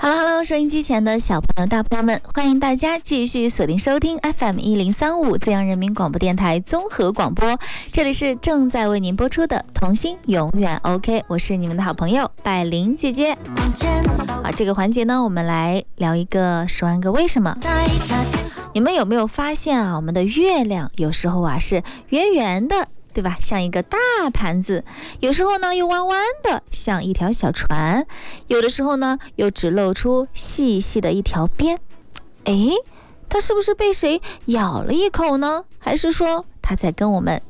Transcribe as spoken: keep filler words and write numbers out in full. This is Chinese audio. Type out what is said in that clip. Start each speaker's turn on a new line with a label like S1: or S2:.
S1: Hello Hello， 收音机前的小朋友大朋友们，欢迎大家继续锁定收听 F M 一零三五浙江人民广播电台综合广播，这里是正在为您播出的童心永远 OK， 我是你们的好朋友百灵姐姐。啊，这个环节呢，我们来聊一个十万个为什么。你们有没有发现啊，我们的月亮有时候啊是圆圆的，对吧？像一个大盘子，有时候呢又弯弯的，像一条小船，有的时候呢又只露出细细的一条边。诶，它是不是被谁咬了一口呢？还是说它在跟我们